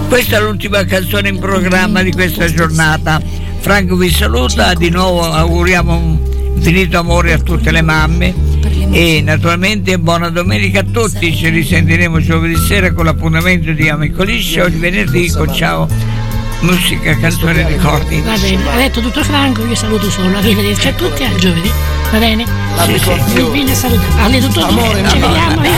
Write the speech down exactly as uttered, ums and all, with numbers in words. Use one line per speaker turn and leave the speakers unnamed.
Questa è l'ultima canzone in programma di questa giornata. Franco vi saluta, di nuovo auguriamo un infinito amore a tutte le mamme e naturalmente buona domenica a tutti. Ci risentiremo giovedì sera con l'appuntamento di Amico Liscio, il venerdì con Ciao Musica, Canzone, Ricordi.
Va bene, ha detto tutto Franco, io saluto solo, arrivederci a tutti, al giovedì, va bene?
Sì, sì.
Vi saluto, ha detto tutto, ci vediamo.